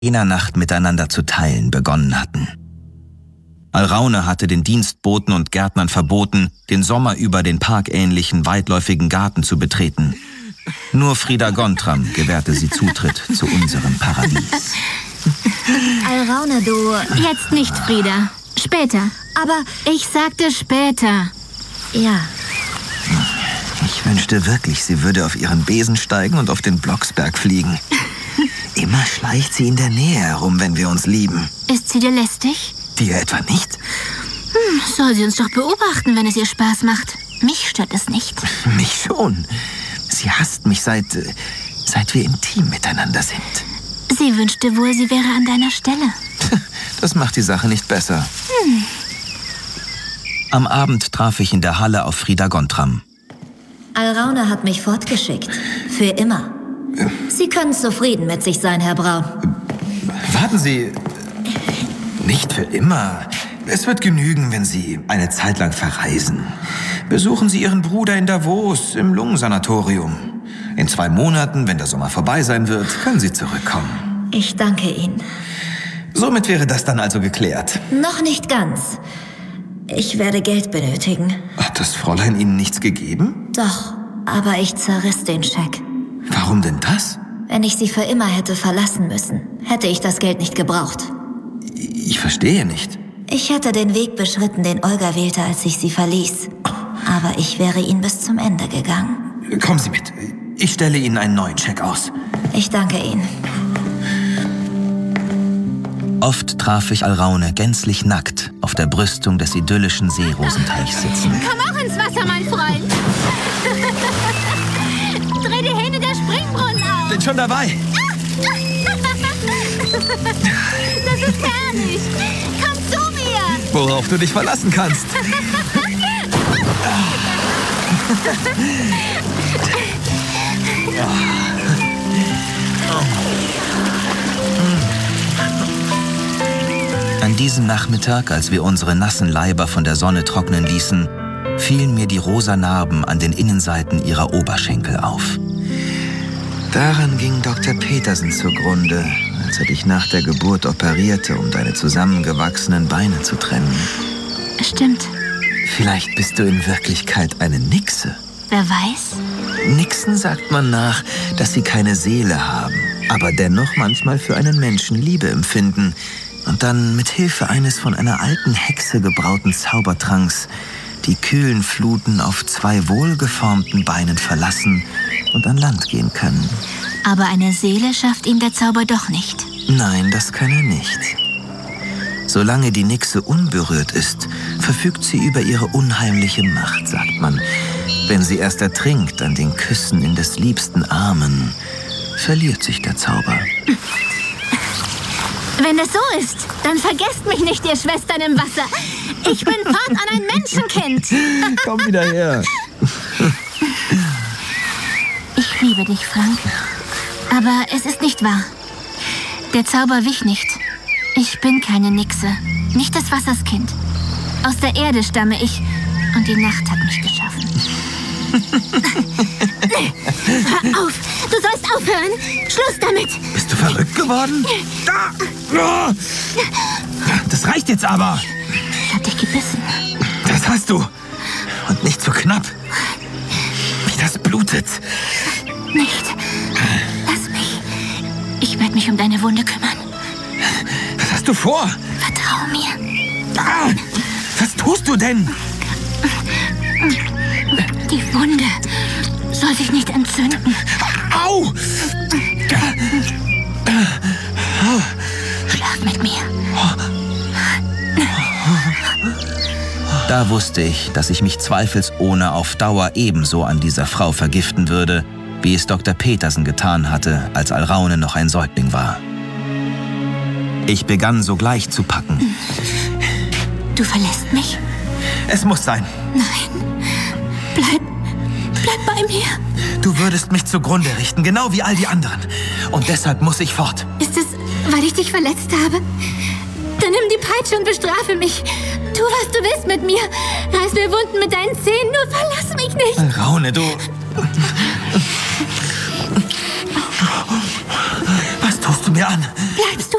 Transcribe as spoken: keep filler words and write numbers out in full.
jener Nacht miteinander zu teilen begonnen hatten. Alraune hatte den Dienstboten und Gärtnern verboten, den Sommer über den parkähnlichen, weitläufigen Garten zu betreten. Nur Frida Gontram gewährte sie Zutritt zu unserem Paradies. Alraune, du... Jetzt nicht, Frida. Später. Aber... Ich sagte später. Ja. Ich wünschte wirklich, sie würde auf ihren Besen steigen und auf den Blocksberg fliegen. Immer schleicht sie in der Nähe herum, wenn wir uns lieben. Ist sie dir lästig? Dir etwa nicht? Hm, soll sie uns doch beobachten, wenn es ihr Spaß macht. Mich stört es nicht. Mich schon. Sie hasst mich seit, seit wir intim miteinander sind. Sie wünschte wohl, sie wäre an deiner Stelle. Das macht die Sache nicht besser. Hm. Am Abend traf ich in der Halle auf Frida Gontram. Alraune hat mich fortgeschickt. Für immer. Sie können zufrieden mit sich sein, Herr Braun. Warten Sie. Nicht für immer. Es wird genügen, wenn Sie eine Zeit lang verreisen. Besuchen Sie Ihren Bruder in Davos im Lungensanatorium. In zwei Monaten, wenn der Sommer vorbei sein wird, können Sie zurückkommen. Ich danke Ihnen. Somit wäre das dann also geklärt. Noch nicht ganz. Ich werde Geld benötigen. Hat das Fräulein Ihnen nichts gegeben? Doch, aber ich zerriss den Scheck. Warum denn das? Wenn ich Sie für immer hätte verlassen müssen, hätte ich das Geld nicht gebraucht. Ich verstehe nicht. Ich hätte den Weg beschritten, den Olga wählte, als ich sie verließ. Aber ich wäre ihn bis zum Ende gegangen. Kommen Sie mit. Ich stelle Ihnen einen neuen Scheck aus. Ich danke Ihnen. Oft traf ich Alraune gänzlich nackt auf der Brüstung des idyllischen Seerosenteichs sitzen. Komm auch ins Wasser, mein Freund. Dreh die Hähne der Springbrunnen auf. Bin schon dabei. Das ist herrlich. Komm zu mir. Worauf du dich verlassen kannst. An diesem Nachmittag, als wir unsere nassen Leiber von der Sonne trocknen ließen, fielen mir die rosa Narben an den Innenseiten ihrer Oberschenkel auf. Daran ging Doktor Petersen zugrunde, als er dich nach der Geburt operierte, um deine zusammengewachsenen Beine zu trennen. Stimmt. Vielleicht bist du in Wirklichkeit eine Nixe. Wer weiß? Nixen sagt man nach, dass sie keine Seele haben, aber dennoch manchmal für einen Menschen Liebe empfinden und dann mit Hilfe eines von einer alten Hexe gebrauten Zaubertranks die kühlen Fluten auf zwei wohlgeformten Beinen verlassen und an Land gehen können. Aber eine Seele schafft ihm der Zauber doch nicht. Nein, das kann er nicht. Solange die Nixe unberührt ist, verfügt sie über ihre unheimliche Macht, sagt man. Wenn sie erst ertrinkt an den Küssen in des liebsten Armen, verliert sich der Zauber. Wenn es so ist, dann vergesst mich nicht, ihr Schwestern im Wasser. Ich bin fortan ein Menschenkind. Komm wieder her. Ich liebe dich, Frank. Aber es ist nicht wahr. Der Zauber wich nicht. Ich bin keine Nixe, nicht des Wassers Kind. Aus der Erde stamme ich und die Nacht hat mich geschaffen. Hör auf! Du sollst aufhören! Schluss damit! Bist du verrückt geworden? Das reicht jetzt aber! Ich hab dich gebissen. Das hast du! Und nicht so knapp! Wie das blutet! Nicht! Lass mich! Ich werde mich um deine Wunde kümmern. Was hast du vor? Vertrau mir! Ah, was tust du denn? Die Wunde soll sich nicht entzünden. Au! Schlaf mit mir. Da wusste ich, dass ich mich zweifelsohne auf Dauer ebenso an dieser Frau vergiften würde, wie es Doktor Petersen getan hatte, als Alraune noch ein Säugling war. Ich begann sogleich zu packen. Du verlässt mich? Es muss sein. Nein. Bleib, bleib bei mir. Du würdest mich zugrunde richten, genau wie all die anderen. Und deshalb muss ich fort. Ist es, weil ich dich verletzt habe? Dann nimm die Peitsche und bestrafe mich. Tu, was du willst mit mir. Reiß mir Wunden mit deinen Zähnen, nur verlass mich nicht. Alraune, du... Was tust du mir an? Bleibst du